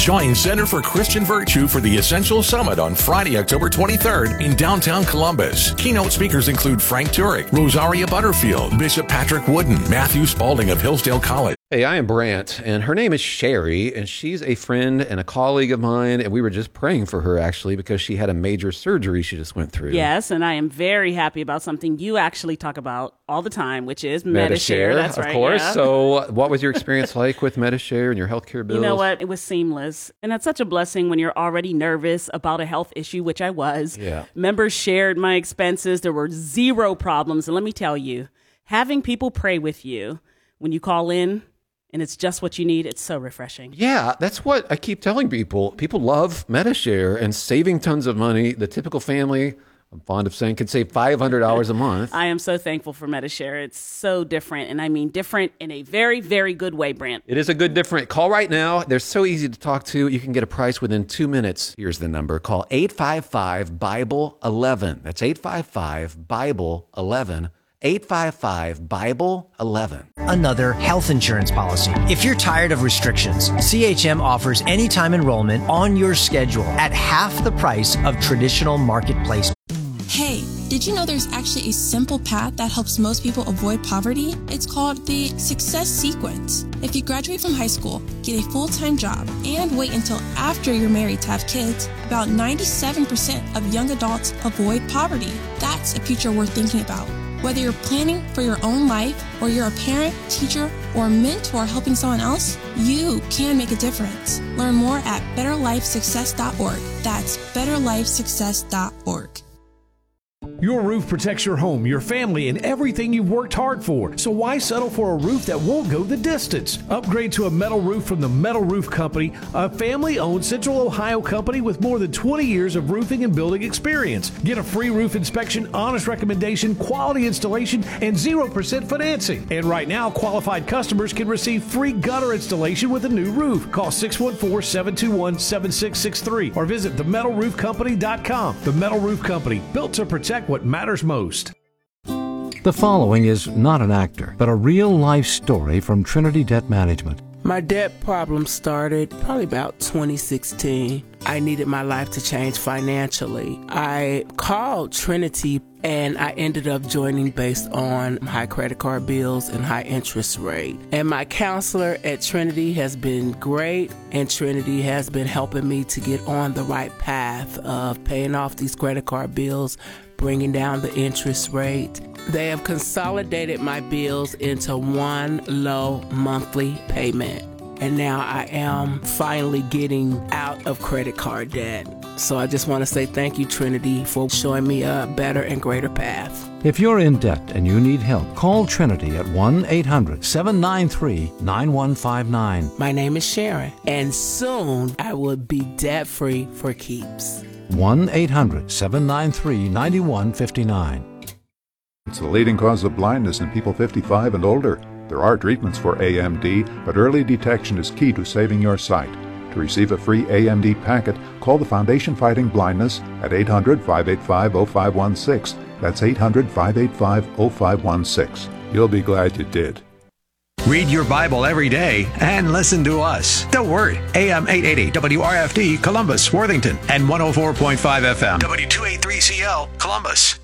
Join Center for Christian Virtue for the Essential Summit on Friday, October 23rd in downtown Columbus. Keynote speakers include Frank Turek, Rosaria Butterfield, Bishop Patrick Wooden, Matthew Spalding of Hillsdale College. Hey, I am Brant, and her name is Sherry, and she's a friend and a colleague of mine, and we were just praying for her, actually, because she had a major surgery she just went through. Yes, and I am very happy about something you actually talk about all the time, which is Medi-Share. That's right, of course. Yeah. So what was your experience like with Medi-Share and your healthcare bills? You know what? It was seamless, and that's such a blessing when you're already nervous about a health issue, which I was. Yeah. Members shared my expenses. There were zero problems, and let me tell you, having people pray with you when you call in, and it's just what you need, it's so refreshing. Yeah, that's what I keep telling people. People love Medi-Share and saving tons of money. The typical family, I'm fond of saying, could save $500 a month. I am so thankful for Medi-Share. It's so different, and I mean different in a very, very good way, Brant. It is a good different. Call right now. They're so easy to talk to. You can get a price within 2 minutes. Here's the number. Call 855-BIBLE-11. That's 855-BIBLE-11. 855-BIBLE-11. Another health insurance policy. If you're tired of restrictions, CHM offers anytime enrollment on your schedule at half the price of traditional marketplace. Hey, did you know there's actually a simple path that helps most people avoid poverty? It's called the Success Sequence. If you graduate from high school, get a full-time job, and wait until after you're married to have kids, about 97% of young adults avoid poverty. That's a future worth thinking about. Whether you're planning for your own life, or you're a parent, teacher, or mentor helping someone else, you can make a difference. Learn more at betterlifesuccess.org. That's betterlifesuccess.org. Your roof protects your home, your family, and everything you've worked hard for. So why settle for a roof that won't go the distance? Upgrade to a metal roof from the Metal Roof Company, a family-owned Central Ohio company with more than 20 years of roofing and building experience. Get a free roof inspection, honest recommendation, quality installation, and 0% financing. And right now, qualified customers can receive free gutter installation with a new roof. Call 614-721-7663 or visit themetalroofcompany.com. The Metal Roof Company, built to protect what matters most. The following is not an actor, but a real-life story from Trinity Debt Management. My debt problem started probably about 2016. I needed my life to change financially. I called Trinity and I ended up joining based on high credit card bills and high interest rate. And my counselor at Trinity has been great, and Trinity has been helping me to get on the right path of paying off these credit card bills, bringing down the interest rate. They have consolidated my bills into one low monthly payment. And now I am finally getting out of credit card debt. So I just want to say thank you, Trinity, for showing me a better and greater path. If you're in debt and you need help, call Trinity at 1-800-793-9159. My name is Sharon, and soon I will be debt-free for keeps. 1-800-793-9159. It's the leading cause of blindness in people 55 and older. There are treatments for AMD, but early detection is key to saving your sight. To receive a free AMD packet, call the Foundation Fighting Blindness at 800-585-0516. That's 800-585-0516. You'll be glad you did. Read your Bible every day and listen to us. The Word, AM 880, WRFD, Columbus, Worthington, and 104.5 FM, W283CL, Columbus.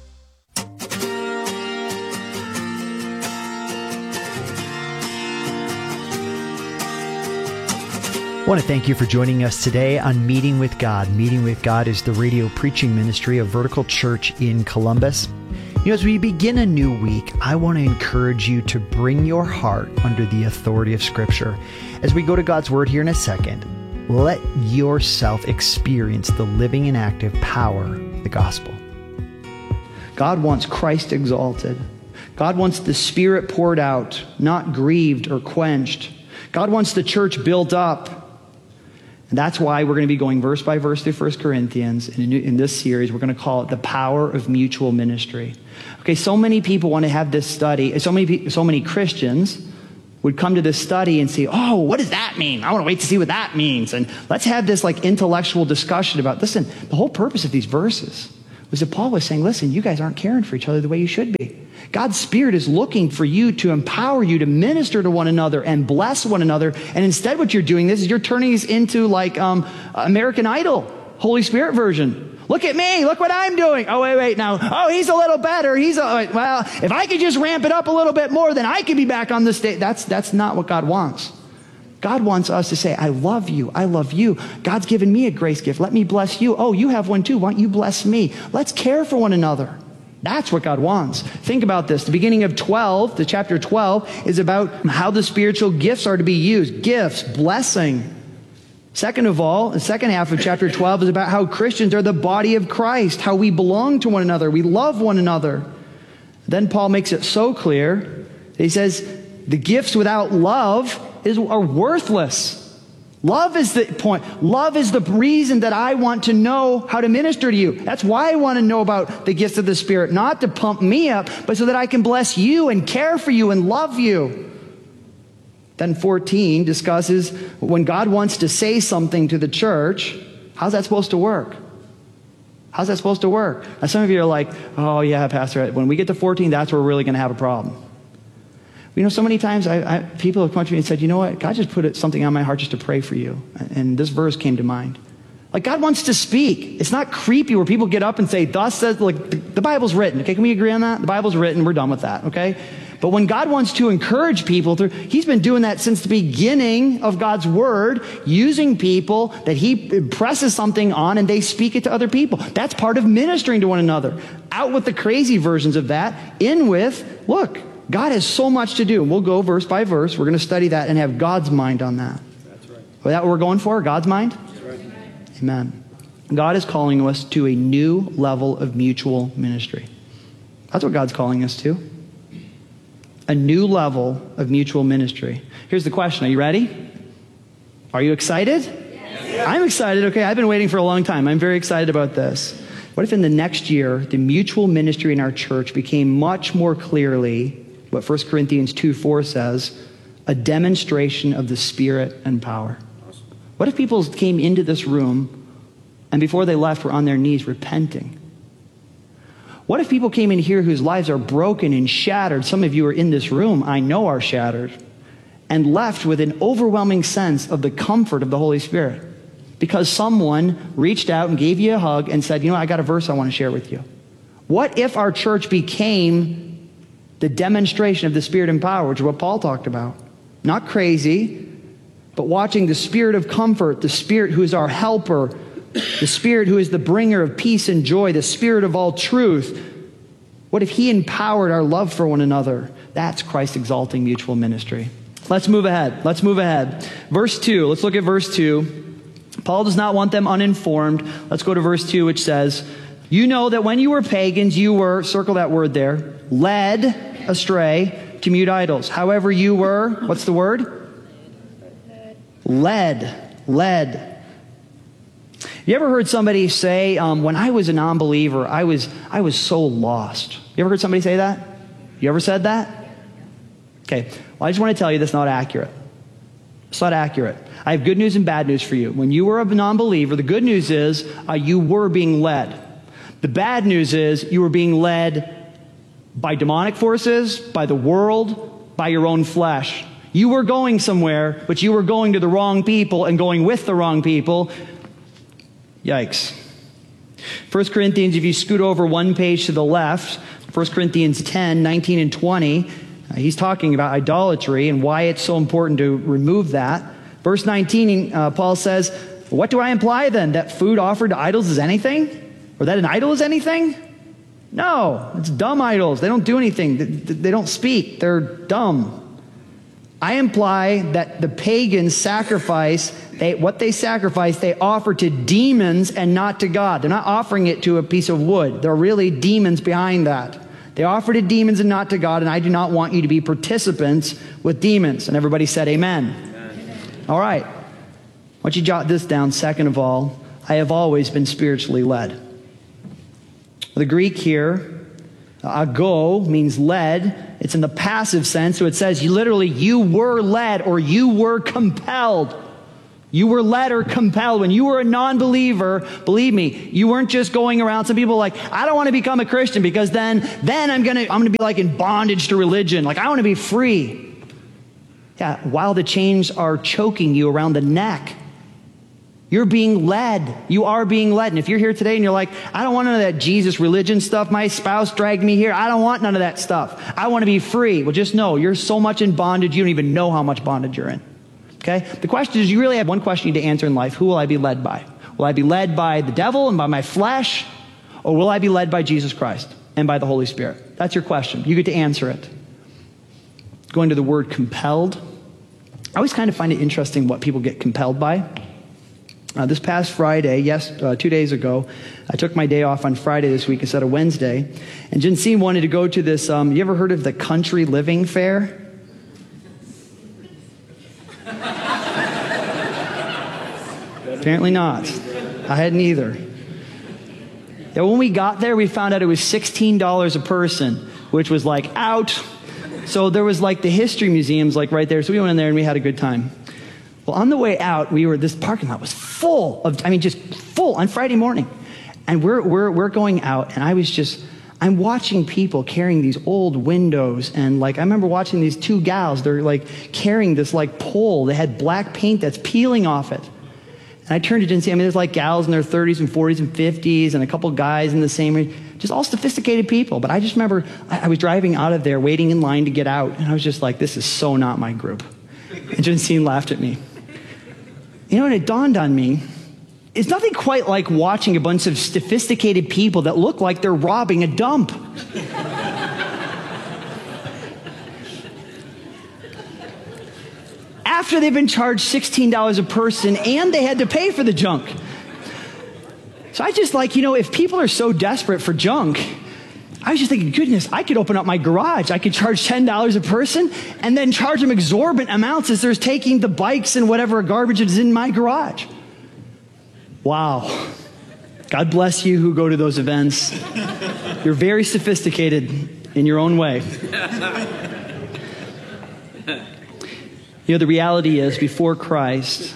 I want to thank you for joining us today on Meeting with God. Meeting with God is the radio preaching ministry of Vertical Church in Columbus. You know, as we begin a new week, I want to encourage you to bring your heart under the authority of Scripture. As we go to God's Word here in a second, let yourself experience the living and active power of the gospel. God wants Christ exalted. God wants the Spirit poured out, not grieved or quenched. God wants the church built up. And that's why we're going to be going verse by verse through 1 Corinthians. And in this series, we're going to call it the power of mutual ministry. Okay, so many people want to have this study. So many Christians would come to this study and say, oh, what does that mean? I want to wait to see what that means. And let's have this like intellectual discussion about, listen, the whole purpose of these verses was that Paul was saying, listen, you guys aren't caring for each other the way you should be. God's Spirit is looking for you to empower you to minister to one another and bless one another. And instead what you're doing is you're turning this into like American Idol, Holy Spirit version. Look at me. Look what I'm doing. Oh, wait. Now, oh, he's a little better. Well, if I could just ramp it up a little bit more, then I could be back on the stage. That's not what God wants. God wants us to say, I love you. I love you. God's given me a grace gift. Let me bless you. Oh, you have one too. Why don't you bless me? Let's care for one another. That's what God wants. Think about this. The beginning of the chapter 12 is about how the spiritual gifts are to be used. Gifts, blessing. Second of all, the second half of chapter 12 is about how Christians are the body of Christ, how we belong to one another, we love one another. Then Paul makes it so clear. He says, the gifts without love are worthless. Love is the point. Love is the reason that I want to know how to minister to you. That's why I want to know about the gifts of the Spirit, not to pump me up, but so that I can bless you and care for you and love you. Then 14 discusses when God wants to say something to the church, how's that supposed to work? How's that supposed to work? Now some of you are like, oh yeah, Pastor, when we get to 14, that's where we're really going to have a problem. You know, so many times people have come to me and said, you know what, God just put something on my heart just to pray for you. And this verse came to mind. Like, God wants to speak. It's not creepy where people get up and say, thus says, like, the Bible's written. Okay, can we agree on that? The Bible's written, we're done with that, okay? But when God wants to encourage people, He's been doing that since the beginning of God's Word, using people that He impresses something on and they speak it to other people. That's part of ministering to one another. Out with the crazy versions of that, in with, look, God has so much to do. And we'll go verse by verse. We're going to study that and have God's mind on that. That's right. Is that what we're going for? God's mind? That's right. Amen. God is calling us to a new level of mutual ministry. That's what God's calling us to. A new level of mutual ministry. Here's the question. Are you ready? Are you excited? Yes. I'm excited. Okay, I've been waiting for a long time. I'm very excited about this. What if in the next year, the mutual ministry in our church became much more clearly what 1 Corinthians 2:4 says, a demonstration of the Spirit and power? What if people came into this room and before they left were on their knees repenting? What if people came in here whose lives are broken and shattered? Some of you are in this room, I know, are shattered, and left with an overwhelming sense of the comfort of the Holy Spirit because someone reached out and gave you a hug and said, you know, I got a verse I want to share with you. What if our church became the demonstration of the Spirit and power, which is what Paul talked about? Not crazy, but watching the Spirit of comfort, the Spirit who is our helper, the Spirit who is the bringer of peace and joy, the Spirit of all truth. What if He empowered our love for one another? That's Christ exalting mutual ministry. Let's move ahead. Verse 2. Let's look at verse 2. Paul does not want them uninformed. Let's go to verse 2, which says, you know that when you were pagans, you were, circle that word there, led astray to mute idols. However, you were, what's the word? Led. You ever heard somebody say, when I was a non-believer, I was so lost? You ever heard somebody say that? You ever said that? Okay. Well, I just want to tell you that's not accurate. It's not accurate. I have good news and bad news for you. When you were a non-believer, the good news is you were being led. The bad news is you were being led by demonic forces, by the world, by your own flesh. You were going somewhere, but you were going to the wrong people and going with the wrong people. Yikes. 1 Corinthians, if you scoot over one page to the left, 1 Corinthians 10, 19 and 20, he's talking about idolatry and why it's so important to remove that. Verse 19, Paul says, what do I imply then? That food offered to idols is anything? Or that an idol is anything? No, it's dumb idols. They don't do anything. They don't speak. They're dumb. I imply that the pagans sacrifice, what they sacrifice, they offer to demons and not to God. They're not offering it to a piece of wood. There are really demons behind that. They offer to demons and not to God, and I do not want you to be participants with demons. And everybody said amen. Amen. All right. Why don't you jot this down? Second of all, I have always been spiritually led. The Greek here, ago, means led. It's in the passive sense, so it says you were led or you were compelled. You were led or compelled. When you were a non-believer, believe me, you weren't just going around. Some people are like, I don't want to become a Christian because then I'm gonna be like in bondage to religion. Like, I want to be free. Yeah, while the chains are choking you around the neck, you're being led. You are being led. And if you're here today and you're like, I don't want none of that Jesus religion stuff. My spouse dragged me here. I don't want none of that stuff. I want to be free. Well, just know you're so much in bondage, you don't even know how much bondage you're in. Okay? The question is, you really have one question you need to answer in life. Who will I be led by? Will I be led by the devil and by my flesh? Or will I be led by Jesus Christ and by the Holy Spirit? That's your question. You get to answer it. Going to the word compelled. I always kind of find it interesting what people get compelled by. This past Friday, 2 days ago, I took my day off on Friday this week instead of Wednesday. And Jensine wanted to go to this, you ever heard of the Country Living Fair? Apparently not. I hadn't either. Yeah, when we got there, we found out it was $16 a person, which was like out. So there was like the history museums like right there. So we went in there and we had a good time. Well, on the way out, this parking lot was full just full on Friday morning. And we're going out, and I'm watching people carrying these old windows. And like, I remember watching these two gals, they're like carrying this like pole. They had black paint that's peeling off it. And I turned to Jen and said, there's like gals in their 30s and 40s and 50s and a couple guys in the same age, just all sophisticated people. But I just remember I was driving out of there, waiting in line to get out. And I was just like, this is so not my group. And Jensine laughed at me. And it dawned on me, it's nothing quite like watching a bunch of sophisticated people that look like they're robbing a dump. After they've been charged $16 a person and they had to pay for the junk. So I just if people are so desperate for junk, I was just thinking, goodness, I could open up my garage. I could charge $10 a person and then charge them exorbitant amounts as they're taking the bikes and whatever garbage is in my garage. Wow. God bless you who go to those events. You're very sophisticated in your own way. The reality is, before Christ,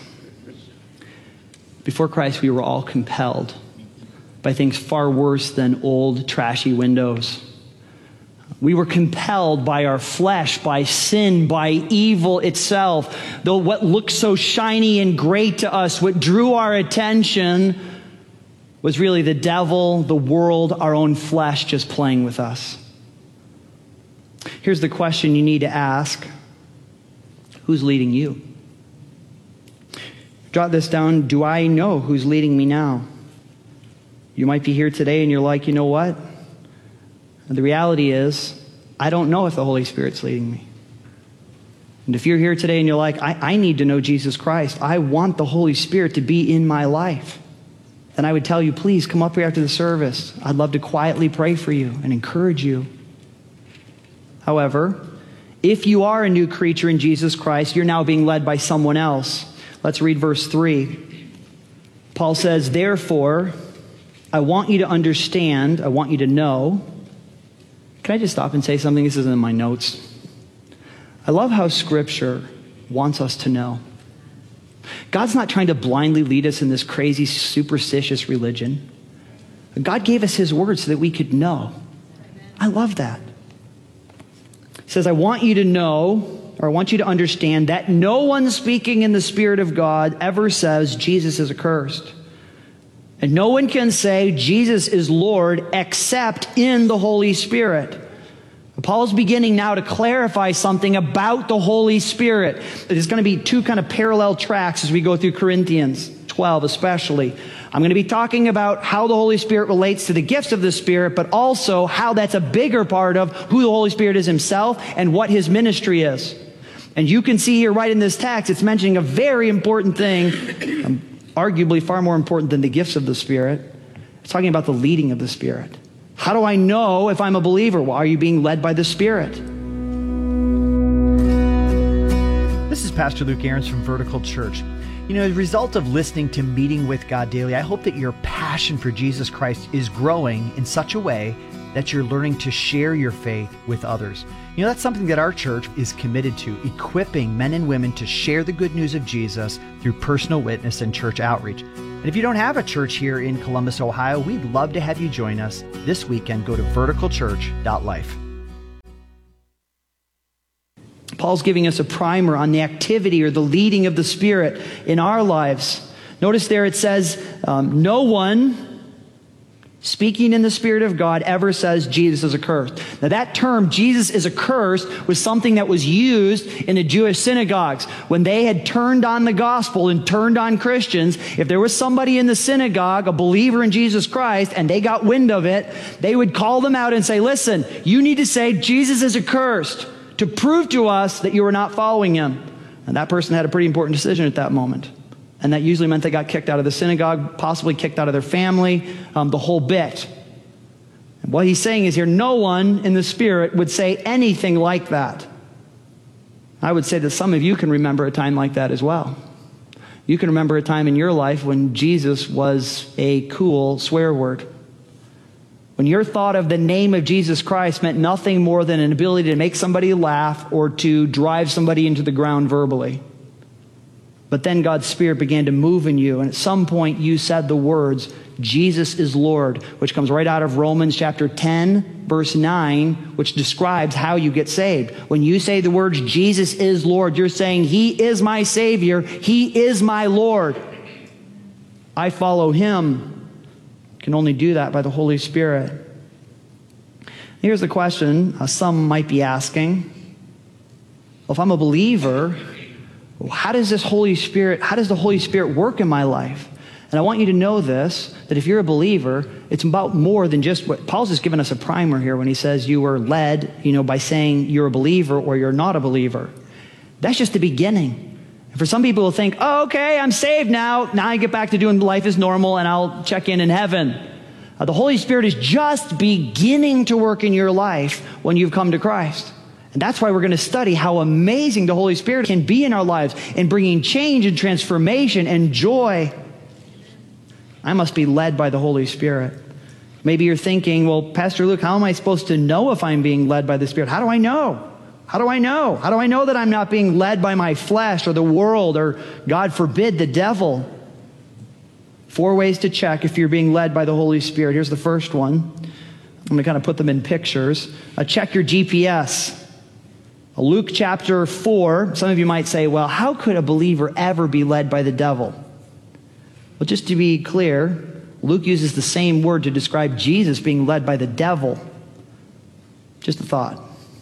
we were all compelled by things far worse than old, trashy windows. We were compelled by our flesh, by sin, by evil itself. Though what looked so shiny and great to us, what drew our attention, was really the devil, the world, our own flesh just playing with us. Here's the question you need to ask. Who's leading you? Jot this down. Do I know who's leading me now? You might be here today and you're like, you know what? The reality is, I don't know if the Holy Spirit's leading me. And if you're here today and you're like, I need to know Jesus Christ. I want the Holy Spirit to be in my life. Then I would tell you, please come up here after the service. I'd love to quietly pray for you and encourage you. However, if you are a new creature in Jesus Christ, you're now being led by someone else. Let's read verse 3. Paul says, therefore, I want you to understand, I want you to know. Can I just stop and say something? This isn't in my notes. I love how Scripture wants us to know. God's not trying to blindly lead us in this crazy, superstitious religion. God gave us His word so that we could know. I love that. He says, I want you to know, or I want you to understand that no one speaking in the Spirit of God ever says Jesus is accursed. And no one can say Jesus is Lord except in the Holy Spirit. Paul's beginning now to clarify something about the Holy Spirit. There's going to be two kind of parallel tracks as we go through Corinthians 12 especially. I'm going to be talking about how the Holy Spirit relates to the gifts of the Spirit, but also how that's a bigger part of who the Holy Spirit is Himself and what His ministry is. And you can see here right in this text, it's mentioning a very important thing, arguably far more important than the gifts of the Spirit. It's talking about the leading of the Spirit. How do I know if I'm a believer? Well, are you being led by the Spirit? This is Pastor Luke Ahrens from Vertical Church. As a result of listening to Meeting with God Daily, I hope that your passion for Jesus Christ is growing in such a way that you're learning to share your faith with others. You know, that's something that our church is committed to, equipping men and women to share the good news of Jesus through personal witness and church outreach. And if you don't have a church here in Columbus, Ohio, we'd love to have you join us this weekend. Go to verticalchurch.life. Paul's giving us a primer on the activity or the leading of the Spirit in our lives. Notice there it says, no one speaking in the Spirit of God ever says Jesus is accursed. Now that term, Jesus is accursed, was something that was used in the Jewish synagogues. When they had turned on the gospel and turned on Christians, if there was somebody in the synagogue, a believer in Jesus Christ, and they got wind of it, they would call them out and say, listen, you need to say Jesus is accursed to prove to us that you are not following him. And that person had a pretty important decision at that moment. And that usually meant they got kicked out of the synagogue, possibly kicked out of their family, the whole bit. And what he's saying is here, no one in the Spirit would say anything like that. I would say that some of you can remember a time like that as well. You can remember a time in your life when Jesus was a cool swear word. When your thought of the name of Jesus Christ meant nothing more than an ability to make somebody laugh or to drive somebody into the ground verbally. But then God's Spirit began to move in you, and at some point you said the words, Jesus is Lord, which comes right out of Romans chapter 10, verse 9, which describes how you get saved. When you say the words, Jesus is Lord, you're saying, He is my Savior, He is my Lord. I follow Him. Can only do that by the Holy Spirit. Here's the question some might be asking. Well, if I'm a believer, how does the Holy Spirit work in my life? And I want you to know this, that if you're a believer, it's about more than just what Paul's just given us a primer here when he says you were led, by saying you're a believer or you're not a believer. That's just the beginning. For some people who think, oh, okay, I'm saved now. Now I get back to doing life as normal and I'll check in heaven. The Holy Spirit is just beginning to work in your life when you've come to Christ. And that's why we're going to study how amazing the Holy Spirit can be in our lives in bringing change and transformation and joy. I must be led by the Holy Spirit. Maybe you're thinking, well, Pastor Luke, how am I supposed to know if I'm being led by the Spirit? How do I know? How do I know? How do I know that I'm not being led by my flesh or the world or, God forbid, the devil? 4 ways to check if you're being led by the Holy Spirit. Here's the first one. I'm going to kind of put them in pictures. Check your GPS. Luke chapter 4. Some of you might say, well, how could a believer ever be led by the devil? Well, just to be clear, Luke uses the same word to describe Jesus being led by the devil. Just a thought.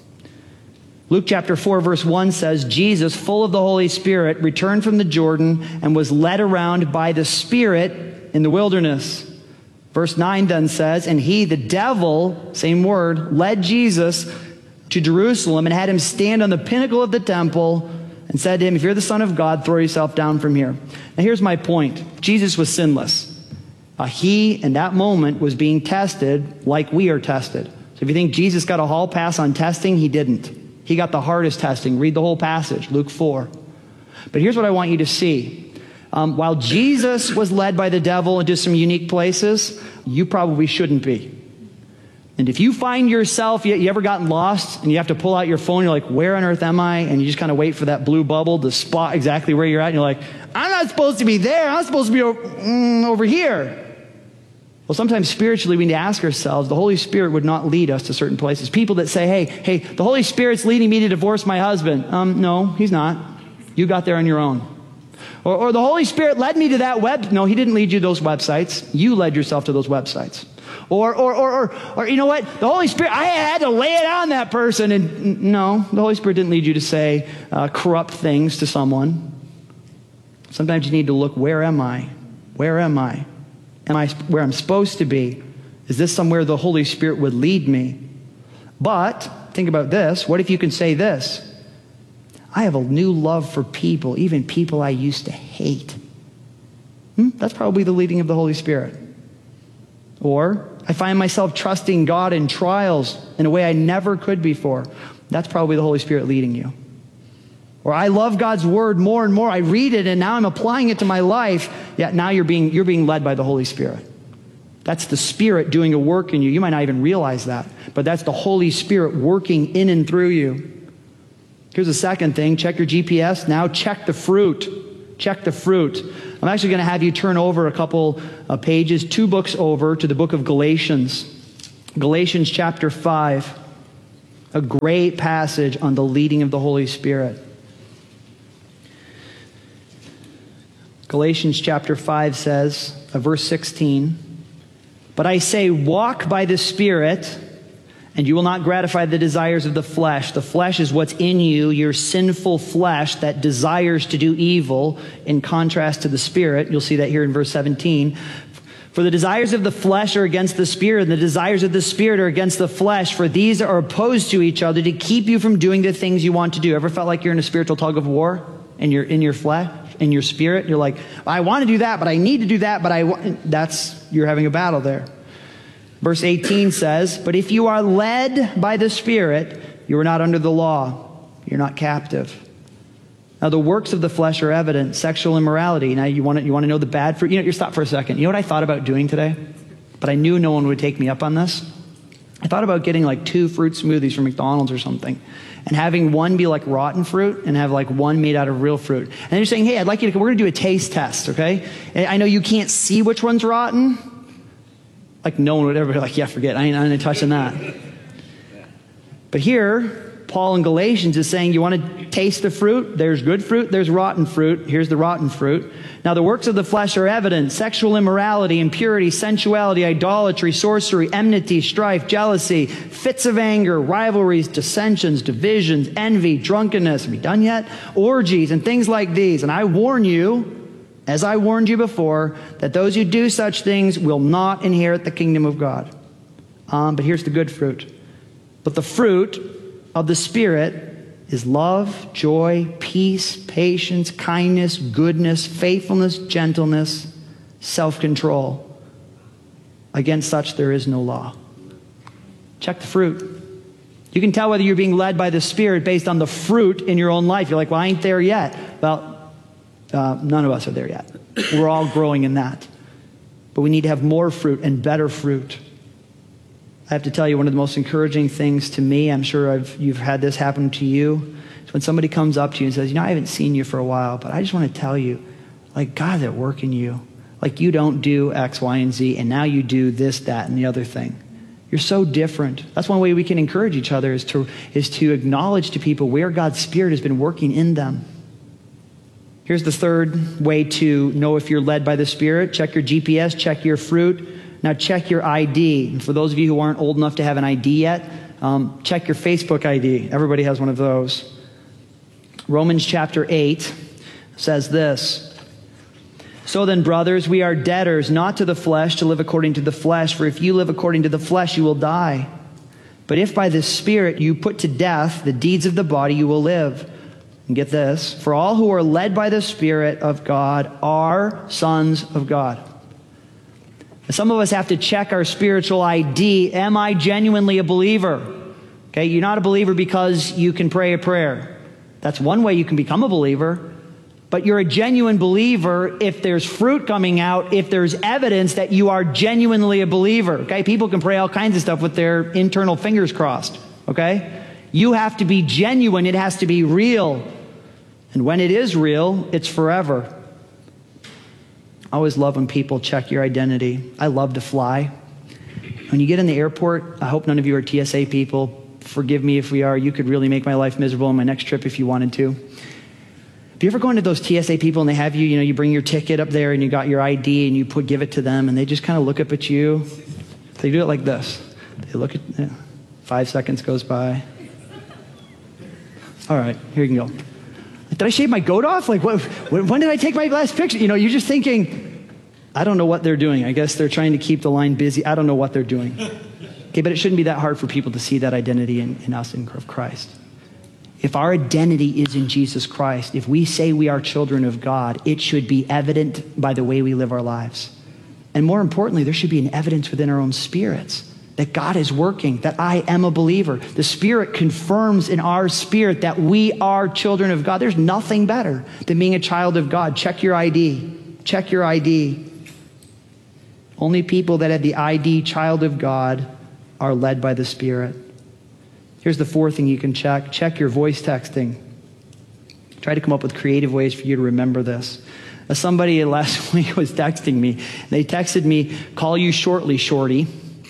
Luke chapter 4 verse 1 says, Jesus, full of the Holy Spirit, returned from the Jordan and was led around by the Spirit in the wilderness. Verse 9 then says, and he, the devil, same word, led Jesus to Jerusalem and had him stand on the pinnacle of the temple and said to him, if you're the Son of God, throw yourself down from here. Now here's my point. Jesus was sinless. He, in that moment, was being tested like we are tested. So if you think Jesus got a hall pass on testing, he didn't. He got the hardest testing. Read the whole passage, Luke 4. But here's what I want you to see. While Jesus was led by the devil into some unique places, you probably shouldn't be. And if you find yourself, you ever gotten lost and you have to pull out your phone, you're like, where on earth am I? And you just kind of wait for that blue bubble to spot exactly where you're at. And you're like, I'm not supposed to be there. I'm supposed to be over here. Well, sometimes spiritually we need to ask ourselves, the Holy Spirit would not lead us to certain places. People that say, hey, the Holy Spirit's leading me to divorce my husband. No, He's not. You got there on your own. Or the Holy Spirit led me to that web. No, He didn't lead you to those websites. You led yourself to those websites. Or you know what? The Holy Spirit, I had to lay it on that person. And no, the Holy Spirit didn't lead you to say corrupt things to someone. Sometimes you need to look, where am I? Where am I? Am I where I'm supposed to be? Is this somewhere the Holy Spirit would lead me? But think about this. What if you can say this? I have a new love for people, even people I used to hate. That's probably the leading of the Holy Spirit. Or I find myself trusting God in trials in a way I never could before. That's probably the Holy Spirit leading you. Or I love God's word more and more. I read it and now I'm applying it to my life. Yeah, now you're being led by the Holy Spirit. That's the Spirit doing a work in you. You might not even realize that, but that's the Holy Spirit working in and through you. Here's the second thing. Check your GPS. Now check the fruit. Check the fruit. I'm actually going to have you turn over a couple of pages, 2 books over, to the book of Galatians. Galatians chapter 5. A great passage on the leading of the Holy Spirit. Galatians chapter 5 says, verse 16, "But I say, walk by the Spirit, and you will not gratify the desires of the flesh." The flesh is what's in you, your sinful flesh that desires to do evil, in contrast to the Spirit. You'll see that here in verse 17. "For the desires of the flesh are against the Spirit, and the desires of the Spirit are against the flesh, for these are opposed to each other to keep you from doing the things you want to do." Ever felt like you're in a spiritual tug of war and you're in your flesh, in your spirit? You're like, I want to do that, but I need to do that, but you're having a battle there. Verse 18 says, "But if you are led by the Spirit, you are not under the law. You're not captive." Now, the works of the flesh are evident. Sexual immorality. Now, you want to know the bad fruit? You stop for a second. You know what I thought about doing today? But I knew no one would take me up on this. I thought about getting like 2 fruit smoothies from McDonald's or something, and having one be like rotten fruit and have like one made out of real fruit. And then you're saying, hey, we're going to do a taste test, okay? And I know you can't see which one's rotten. Like no one would ever be like, yeah, forget, I ain't touching that. But here, Paul in Galatians is saying, you want to taste the fruit? There's good fruit, there's rotten fruit. Here's the rotten fruit. Now the works of the flesh are evident: sexual immorality, impurity, sensuality, idolatry, sorcery, enmity, strife, jealousy, fits of anger, rivalries, dissensions, divisions, envy, drunkenness. Are we done yet? Orgies and things like these. And I warn you, as I warned you before, that those who do such things will not inherit the kingdom of God. But here's the good fruit. But the fruit of the Spirit is love, joy, peace, patience, kindness, goodness, faithfulness, gentleness, self-control. Against such there is no law. Check the fruit. You can tell whether you're being led by the Spirit based on the fruit in your own life. You're like, well, I ain't there yet. Well, none of us are there yet. We're all growing in that. But we need to have more fruit and better fruit. I have to tell you, one of the most encouraging things to me, I'm sure you've had this happen to you, is when somebody comes up to you and says, I haven't seen you for a while, but I just want to tell you, like, God's at work in you. Like, you don't do X, Y, and Z, and now you do this, that, and the other thing. You're so different. That's one way we can encourage each other, is to acknowledge to people where God's Spirit has been working in them. Here's the third way to know if you're led by the Spirit. Check your GPS, check your fruit. Now check your ID. And for those of you who aren't old enough to have an ID yet, check your Facebook ID. Everybody has one of those. Romans chapter 8 says this: "So then, brothers, we are debtors, not to the flesh, to live according to the flesh. For if you live according to the flesh, you will die. But if by the Spirit you put to death the deeds of the body, you will live." And get this: "For all who are led by the Spirit of God are sons of God." Some of us have to check our spiritual ID. Am I genuinely a believer? Okay, you're not a believer because you can pray a prayer. That's one way you can become a believer. But you're a genuine believer if there's fruit coming out, if there's evidence that you are genuinely a believer. Okay, people can pray all kinds of stuff with their internal fingers crossed. Okay, you have to be genuine. It has to be real. And when it is real, it's forever. I always love when people check your identity. I love to fly. When you get in the airport, I hope none of you are TSA people. Forgive me if we are. You could really make my life miserable on my next trip if you wanted to. Have you ever gone to those TSA people and they have you, you bring your ticket up there and you got your ID and you give it to them and they just kind of look up at you. They do it like this. They look at, 5 seconds goes by. All right, here you can go. Did I shave my goat off? Like, when did I take my last picture? You're just thinking, I don't know what they're doing. I guess they're trying to keep the line busy. I don't know what they're doing. Okay, but it shouldn't be that hard for people to see that identity in us in Christ. If our identity is in Jesus Christ, if we say we are children of God, it should be evident by the way we live our lives. And more importantly, there should be an evidence within our own spirits that God is working, that I am a believer. The Spirit confirms in our spirit that we are children of God. There's nothing better than being a child of God. Check your ID. Check your ID. Only people that have the ID child of God are led by the Spirit. Here's the fourth thing you can check. Check your voice texting. Try to come up with creative ways for you to remember this. Somebody last week was texting me. They texted me, "Call you shortly, shorty."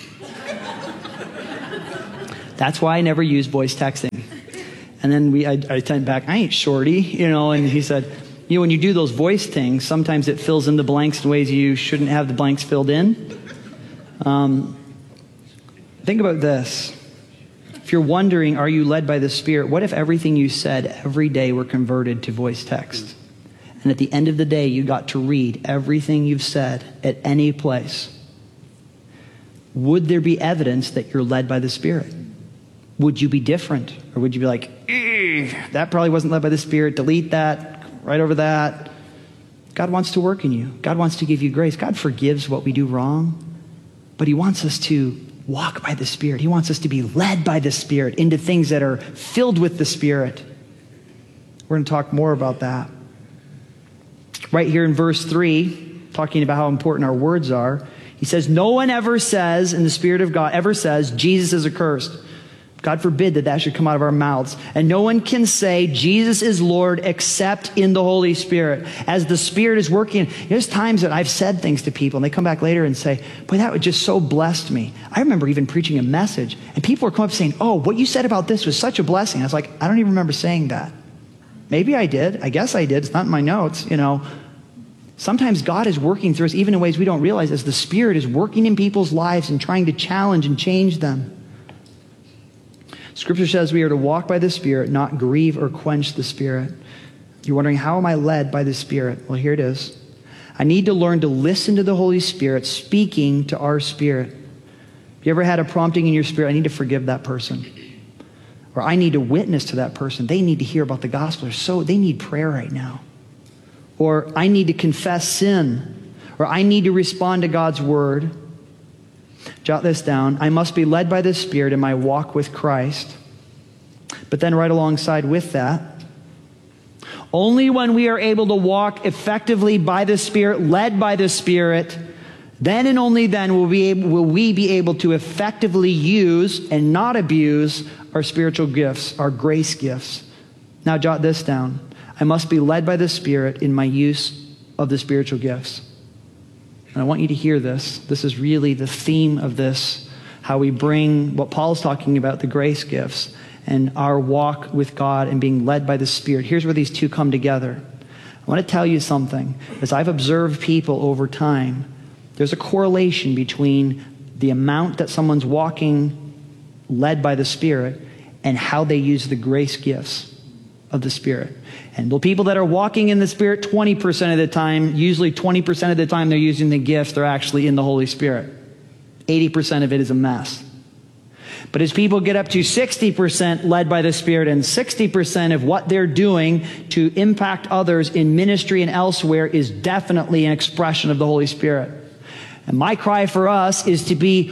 That's why I never use voice texting. And then I sent back, "I ain't shorty," and he said, when you do those voice things, sometimes it fills in the blanks in ways you shouldn't have the blanks filled in. Think about this. If you're wondering, are you led by the Spirit? What if everything you said every day were converted to voice text? And at the end of the day, you got to read everything you've said at any place. Would there be evidence that you're led by the Spirit? Would you be different? Or would you be like, that probably wasn't led by the Spirit, delete that, right over that? God wants to work in you. God wants to give you grace. God forgives what we do wrong, but He wants us to walk by the Spirit. He wants us to be led by the Spirit into things that are filled with the Spirit. We're going to talk more about that. Right here in verse 3, talking about how important our words are, he says, no one ever says, in the Spirit of God, ever says, Jesus is accursed. God forbid that should come out of our mouths. And no one can say Jesus is Lord except in the Holy Spirit. As the Spirit is working, there's times that I've said things to people and they come back later and say, boy, that just so blessed me. I remember even preaching a message and people were coming up saying, oh, what you said about this was such a blessing. I was like, I don't even remember saying that. Maybe I did. I guess I did. It's not in my notes, Sometimes God is working through us even in ways we don't realize as the Spirit is working in people's lives and trying to challenge and change them. Scripture says we are to walk by the Spirit, not grieve or quench the Spirit. You're wondering, how am I led by the Spirit? Well, here it is. I need to learn to listen to the Holy Spirit speaking to our spirit. Have you ever had a prompting in your spirit? I need to forgive that person. Or I need to witness to that person. They need to hear about the gospel. They need prayer right now. Or I need to confess sin. Or I need to respond to God's word. Jot this down. I must be led by the Spirit in my walk with Christ. But then right alongside with that, only when we are able to walk effectively by the Spirit, led by the Spirit, then and only then will we be able to effectively use and not abuse our spiritual gifts, our grace gifts. Now jot this down. I must be led by the Spirit in my use of the spiritual gifts. And I want you to hear this. This is really the theme of this, how we bring what Paul's talking about, the grace gifts, and our walk with God and being led by the Spirit. Here's where these two come together. I want to tell you something. As I've observed people over time, there's a correlation between the amount that someone's walking led by the Spirit and how they use the grace gifts of the Spirit. And the people that are walking in the Spirit 20% of the time, usually 20% of the time they're using the gifts, they're actually in the Holy Spirit. 80% of it is a mess. But as people get up to 60% led by the Spirit and 60% of what they're doing to impact others in ministry and elsewhere is definitely an expression of the Holy Spirit. And my cry for us is to be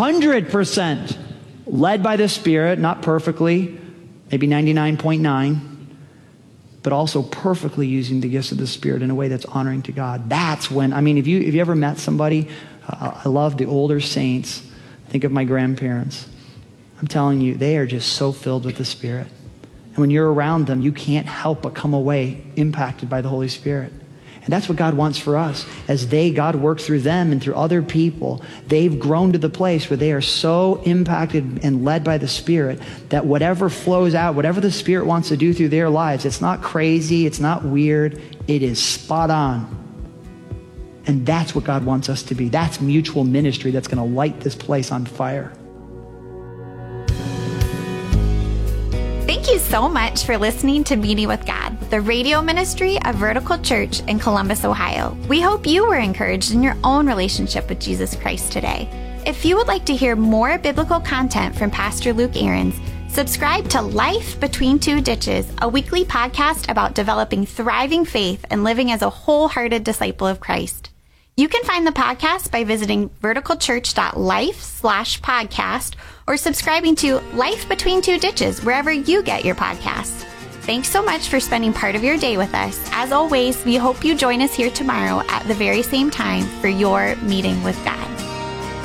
100% led by the Spirit, not perfectly, maybe 99.9%. But also perfectly using the gifts of the Spirit in a way that's honoring to God. That's when, if you ever met somebody, I love the older saints. Think of my grandparents. I'm telling you, they are just so filled with the Spirit. And when you're around them, you can't help but come away impacted by the Holy Spirit. And that's what God wants for us. As God works through them and through other people, they've grown to the place where they are so impacted and led by the Spirit that whatever flows out, whatever the Spirit wants to do through their lives, it's not crazy, it's not weird, it is spot on. And that's what God wants us to be. That's mutual ministry that's going to light this place on fire. Thank you so much for listening to Meeting with God, the radio ministry of Vertical Church in Columbus, Ohio. We hope you were encouraged in your own relationship with Jesus Christ today. If you would like to hear more biblical content from Pastor Luke Ahrens, subscribe to Life Between Two Ditches, a weekly podcast about developing thriving faith and living as a wholehearted disciple of Christ. You can find the podcast by visiting verticalchurch.life/podcast or subscribing to Life Between Two Ditches wherever you get your podcasts. Thanks so much for spending part of your day with us. As always, we hope you join us here tomorrow at the very same time for your Meeting with God.